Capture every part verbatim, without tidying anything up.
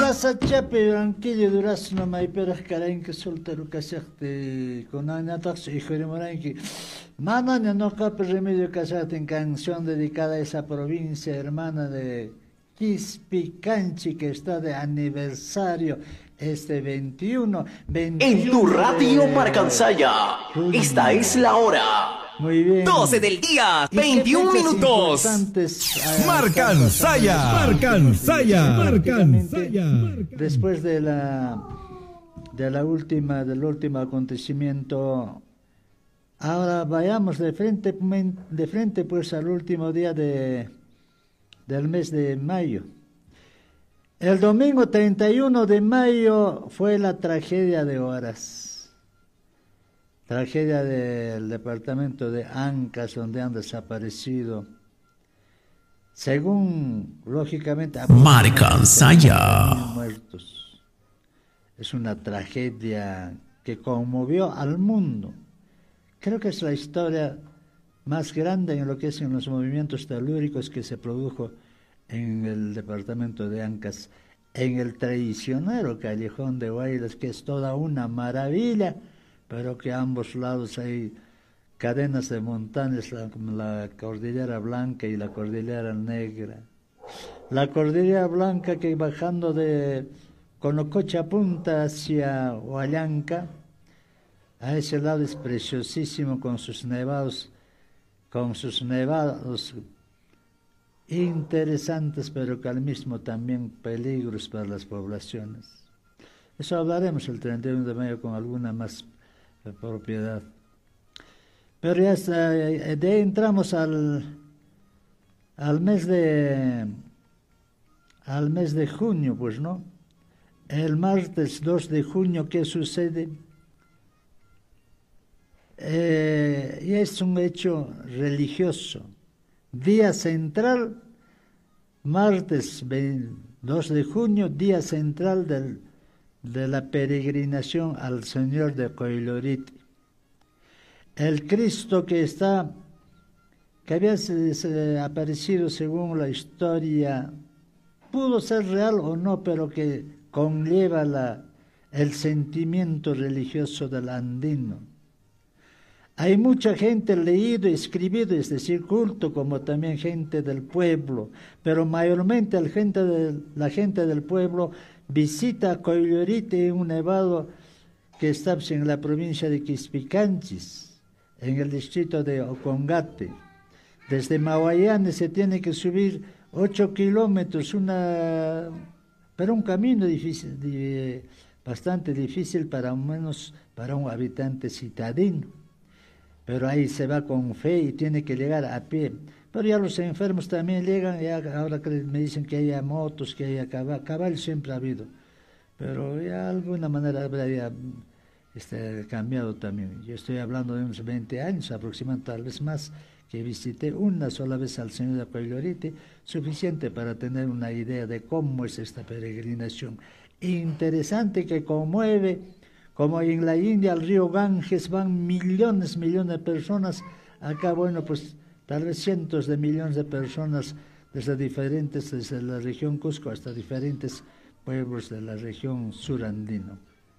pasachapi ranquillo durazno mayperas karainki soltero kasaqti kunanataqsi hijurimuranki manaña noqapi remedio kasaqtin canción dedicada a esa provincia hermana de Quispicanchi que está de aniversario este veintiuno, veintiuno en tu radio de... Marcansaya. Esta es la hora. Muy bien. doce del día, veintiún minutos. Marcansaya, Marcansaya, Marcansaya. Después de la de la última del último acontecimiento, ahora vayamos de frente de frente pues al último día de del mes de mayo. El domingo treinta y uno de mayo fue la tragedia de Huaraz. Tragedia del departamento de Ancash, donde han desaparecido, según, lógicamente, Marcansaya, muertos. Es una tragedia que conmovió al mundo. Creo que es la historia más grande en lo que es en los movimientos telúricos que se produjo en el departamento de Ancash, en el traicionero callejón de Guaylas, que es toda una maravilla, pero que a ambos lados hay cadenas de montañas, la, la Cordillera Blanca y la Cordillera Negra. La Cordillera Blanca que bajando de Conococha Punta hacia Huallanca, a ese lado es preciosísimo con sus nevados, con sus nevados interesantes, pero que al mismo también peligros para las poblaciones. Eso hablaremos el treinta y uno de mayo con alguna más eh, propiedad. Pero ya está, de ahí entramos al, al mes de al mes de junio, pues, ¿no? El martes dos de junio, ¿qué sucede? Eh, y es un hecho religioso. Día central, martes dos de junio, día central del, de la peregrinación al Señor de Coilorite. El Cristo que está, que había se, se, aparecido según la historia, pudo ser real o no, pero que conlleva la, el sentimiento religioso del andino. Hay mucha gente leído y escribido, es decir, culto, como también gente del pueblo, pero mayormente la gente, de, la gente del pueblo visita Coilorite, un nevado que está en la provincia de Quispicanchis, en el distrito de Ocongate. Desde Mahuayane se tiene que subir ocho kilómetros, una, pero un camino difícil, de, bastante difícil para al menos para un habitante citadino. Pero ahí se va con fe y tiene que llegar a pie. Pero ya los enfermos también llegan, ya ahora que me dicen que haya motos, que haya caballos, caballos siempre ha habido. Pero ya de alguna manera habría este, cambiado también. Yo estoy hablando de unos veinte años aproximadamente, tal vez más, que visité una sola vez al Señor de Coilorite, suficiente para tener una idea de cómo es esta peregrinación. Interesante, que conmueve. Como en la India, al río Ganges van millones, millones de personas. Acá, bueno, pues tal vez cientos de millones de personas desde diferentes, desde la región Cusco hasta diferentes pueblos de la región surandino.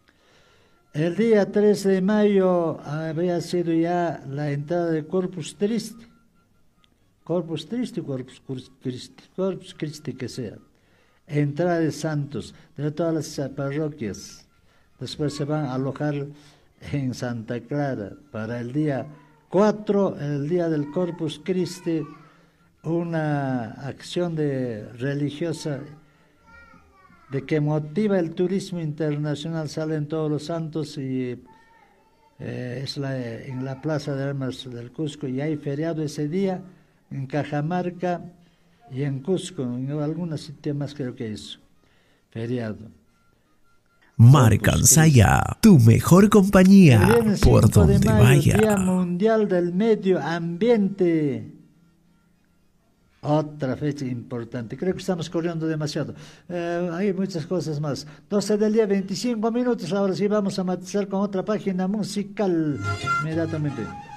El día tres de mayo había sido ya la entrada de Corpus Christi. Corpus Christi, Corpus Christi, Corpus Christi que sea. Entrada de santos de todas las parroquias. Después se van a alojar en Santa Clara para el día cuatro, el día del Corpus Christi, una acción de religiosa de que motiva el turismo internacional. Salen todos los santos y eh, es la, en la Plaza de Armas del Cusco, y hay feriado ese día en Cajamarca y en Cusco, en algunos sitios más creo que es feriado. Marcansaya, tu mejor compañía por donde de mayo, vaya. Día Mundial del Medio Ambiente. Otra fecha importante. Creo que estamos corriendo demasiado. Eh, hay muchas cosas más. doce del día, veinticinco minutos. Ahora sí vamos a matizar con otra página musical inmediatamente.